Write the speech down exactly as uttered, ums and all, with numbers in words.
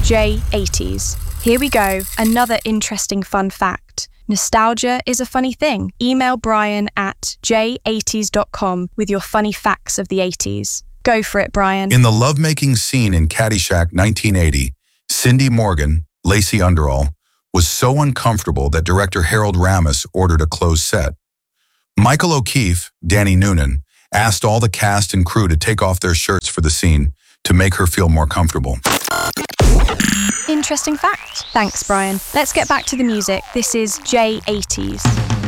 J eighties. Here we go, another interesting fun fact. Nostalgia is a funny thing. Email Brian at j eighties dot com with your funny facts of the eighties. Go for it, Brian. In the lovemaking scene in Caddyshack nineteen eighty, Cindy Morgan, Lacey Underall, was so uncomfortable that director Harold Ramis ordered a closed set. Michael O'Keefe, Danny Noonan, asked all the cast and crew to take off their shirts for the scene to make her feel more comfortable. Interesting fact. Thanks, Brian. Let's get back to the music. This is J eighties.